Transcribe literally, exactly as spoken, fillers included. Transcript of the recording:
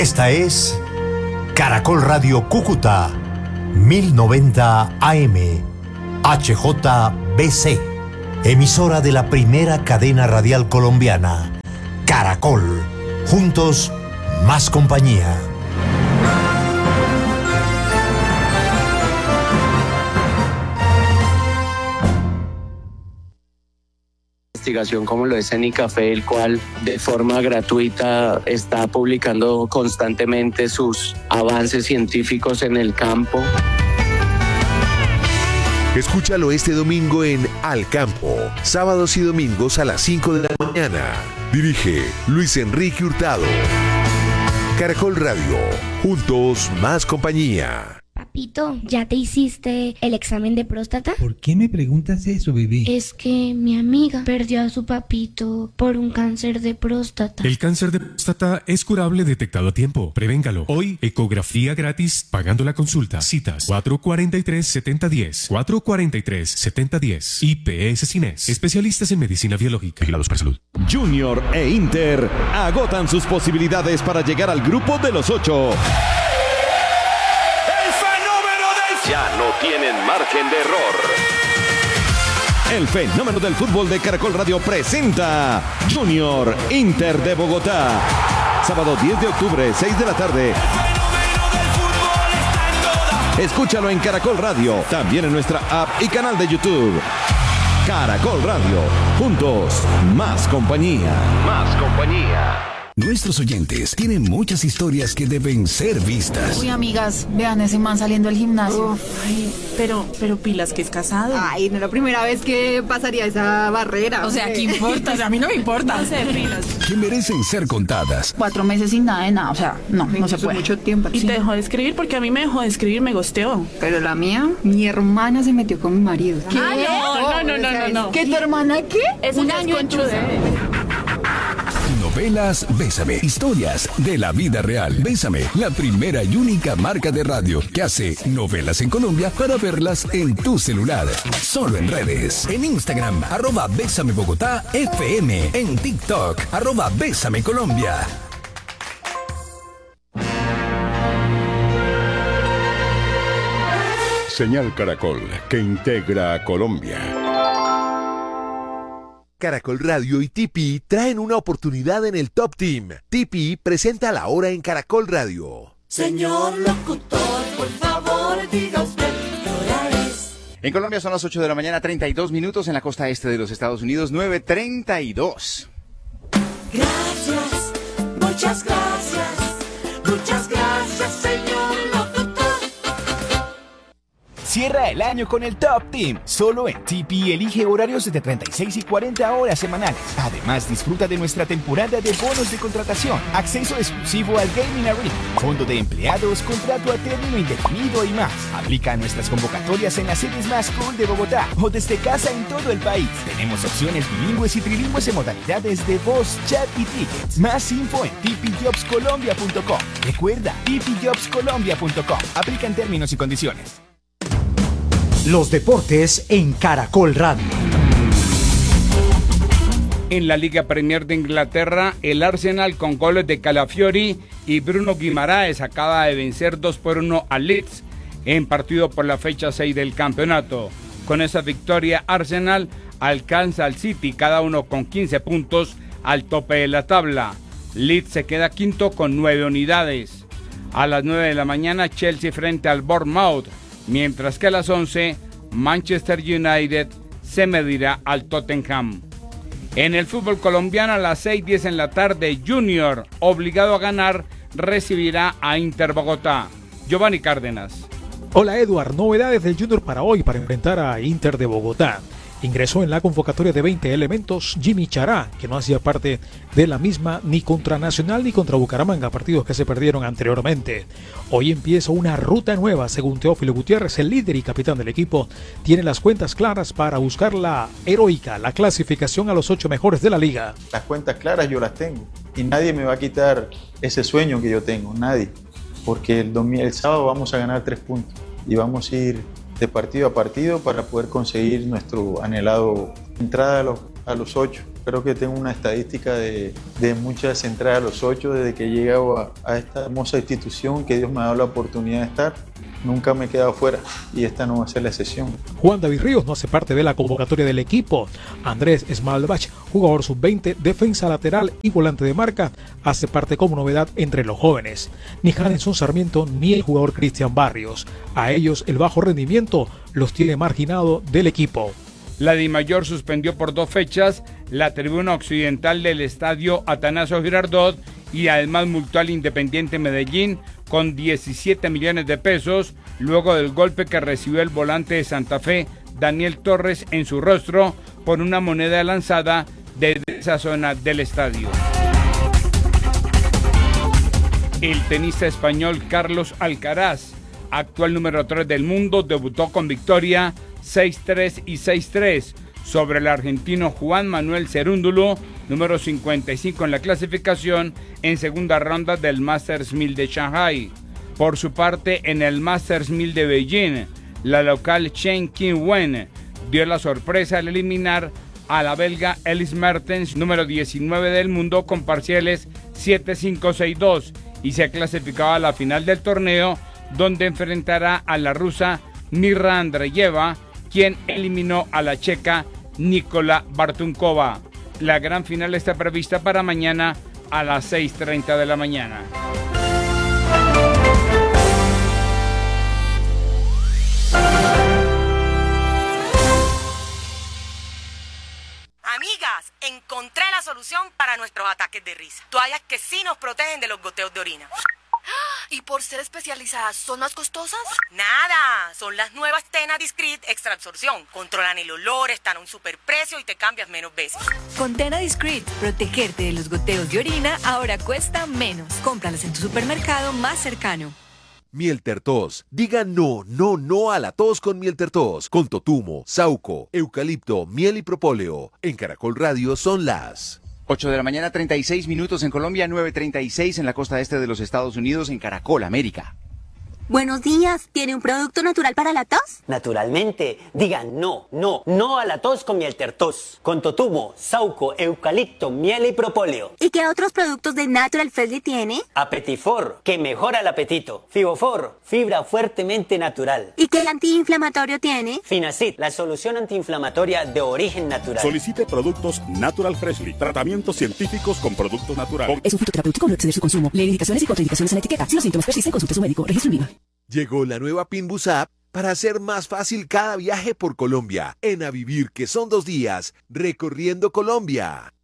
Esta es Caracol Radio Cúcuta, mil noventa A M, H J B C, emisora de la primera cadena radial colombiana. Caracol, juntos, más compañía. Investigación como lo es Enicafé, el cual de forma gratuita está publicando constantemente sus avances científicos en el campo. Escúchalo este domingo en Al Campo, sábados y domingos a las cinco de la mañana. Dirige Luis Enrique Hurtado. Caracol Radio, juntos más compañía. Papito, ¿ya te hiciste el examen de próstata? ¿Por qué me preguntas eso, bebé? Es que mi amiga perdió a su papito por un cáncer de próstata. El cáncer de próstata es curable detectado a tiempo. Prevéngalo. Hoy, ecografía gratis pagando la consulta. Citas cuatro cuatro tres, siete cero uno cero, cuatro cuatro tres, siete cero uno cero. I P S Cines, especialistas en medicina biológica. Vigilados para salud. Junior e Inter agotan sus posibilidades para llegar al grupo de los ocho. Ya no tienen margen de error. El fenómeno del fútbol de Caracol Radio presenta Junior Inter de Bogotá. Sábado diez de octubre, seis de la tarde. Escúchalo en Caracol Radio, también en nuestra app y canal de YouTube. Caracol Radio, juntos, más compañía. Más compañía. Nuestros oyentes tienen muchas historias que deben ser vistas. Uy, amigas, vean ese man saliendo del gimnasio. Uf, ay, pero, pero pilas que es casado. Ay, no es la primera vez que pasaría esa barrera. O sea, ¿qué importa? O sea, a mí no me importa. No sé, pilas. Que merecen ser contadas. Cuatro meses sin nada de nada, o sea, no, no se puede. Mucho tiempo. Y sí. te dejó de escribir porque a mí me dejó de escribir, me gosteó. Pero la mía, mi hermana se metió con mi marido. ¿Qué? Ah, no, no, no, no, no, no. ¿Qué, tu hermana qué? Es un año de Novelas Bésame. Historias de la vida real. Bésame, la primera y única marca de radio que hace novelas en Colombia para verlas en tu celular. Solo en redes. En Instagram, arroba Bésame Bogotá F M. En TikTok, arroba Bésame Colombia. Señal Caracol, que integra a Colombia. Caracol Radio y T P traen una oportunidad en el Top Team. T P presenta La Hora en Caracol Radio. Señor locutor, por favor, diga usted qué hora es. En Colombia son las ocho de la mañana, treinta y dos minutos. En la costa este de los Estados Unidos, nueve treinta y dos. Gracias, muchas gracias, muchas gracias, señor locutor. Cierra el año con el Top Team. Solo en T P elige horarios de treinta y seis y cuarenta horas semanales. Además, disfruta de nuestra temporada de bonos de contratación, acceso exclusivo al Gaming Arena, fondo de empleados, contrato a término indefinido y más. Aplica nuestras convocatorias en las sedes más cool de Bogotá o desde casa en todo el país. Tenemos opciones bilingües y trilingües en modalidades de voz, chat y tickets. Más info en t p jobs colombia punto com. Recuerda, t p jobs colombia punto com. Aplica en términos y condiciones. Los deportes en Caracol Radio. En la Liga Premier de Inglaterra, el Arsenal con goles de Calafiori y Bruno Guimaraes acaba de vencer dos por uno al Leeds en partido por la fecha seis del campeonato. Con esa victoria, Arsenal alcanza al City, cada uno con quince puntos, al tope de la tabla. Leeds se queda quinto con nueve unidades. A las nueve de la mañana, Chelsea frente al Bournemouth. Mientras que a las once, Manchester United se medirá al Tottenham. En el fútbol colombiano, a las seis y diez en la tarde, Junior, obligado a ganar, recibirá a Inter Bogotá. Giovanni Cárdenas. Hola Eduard, novedades del Junior para hoy para enfrentar a Inter de Bogotá. Ingresó en la convocatoria de veinte elementos Jimmy Chará, que no hacía parte de la misma ni contra Nacional ni contra Bucaramanga, partidos que se perdieron anteriormente. Hoy empieza una ruta nueva, según Teófilo Gutiérrez, el líder y capitán del equipo, tiene las cuentas claras para buscar la heroica, la clasificación a los ocho mejores de la liga. Las cuentas claras yo las tengo y nadie me va a quitar ese sueño que yo tengo, nadie, porque el, domingo, el sábado vamos a ganar tres puntos y vamos a ir de partido a partido para poder conseguir nuestro anhelado entrada a los, a los ocho. Creo que tengo una estadística de, de muchas entradas a los ocho desde que he llegado a, a esta hermosa institución que Dios me ha dado la oportunidad de estar. Nunca me he quedado fuera y esta no va a ser la excepción. Juan David Ríos no hace parte de la convocatoria del equipo. Andrés Smalbach, jugador sub veinte, defensa lateral y volante de marca, hace parte como novedad entre los jóvenes. Ni Hanson Sarmiento ni el jugador Cristian Barrios. A ellos el bajo rendimiento los tiene marginado del equipo. La DIMAYOR suspendió por dos fechas la tribuna occidental del estadio Atanasio Girardot y además multó al Independiente Medellín con diecisiete millones de pesos luego del golpe que recibió el volante de Santa Fe, Daniel Torres, en su rostro por una moneda lanzada desde esa zona del estadio. El tenista español Carlos Alcaraz, actual número tres del mundo, debutó con victoria seis tres y seis tres sobre el argentino Juan Manuel Cerúndulo, número cincuenta y cinco en la clasificación, en segunda ronda del Masters mil de Shanghai. Por su parte, en el Masters mil de Beijing, la local Chen Qinwen dio la sorpresa al eliminar a la belga Elise Mertens, número diecinueve del mundo, con parciales siete cinco seis dos, y se ha clasificado a la final del torneo, donde enfrentará a la rusa Mirra Andreyeva, quien eliminó a la checa Nikola Bartunkova. La gran final está prevista para mañana a las seis treinta de la mañana. Amigas, encontré la solución para nuestros ataques de risa. Toallas que sí nos protegen de los goteos de orina. ¿Y por ser especializadas son más costosas? Nada, son las nuevas Tena Discreet Extra Absorción. Controlan el olor, están a un superprecio y te cambias menos veces. Con Tena Discreet, protegerte de los goteos de orina ahora cuesta menos. Cómpralas en tu supermercado más cercano. Miel Tertos. Diga no, no, no a la tos con Miel Tertos. Con totumo, sauco, eucalipto, miel y propóleo. En Caracol Radio son las ocho de la mañana, treinta y seis minutos en Colombia, nueve treinta y seis en la costa este de los Estados Unidos, en Caracol, América. Buenos días, ¿tiene un producto natural para la tos? Naturalmente, digan no, no, no a la tos con Miel Tertos. Con totumo, sauco, eucalipto, miel y propóleo. ¿Y qué otros productos de Natural Freshly tiene? Apetifor, que mejora el apetito. Fibofor, fibra fuertemente natural. ¿Y qué antiinflamatorio tiene? Finacid, la solución antiinflamatoria de origen natural. Solicite productos Natural Freshly, tratamientos científicos con productos naturales. Es un fitoterapéutico, no exceder su consumo. Lee indicaciones y contraindicaciones en la etiqueta. Si los síntomas persisten, consulte a su médico. Registro INVIMA. Llegó la nueva Pinbus App para hacer más fácil cada viaje por Colombia. En A Vivir, que son dos días, recorriendo Colombia.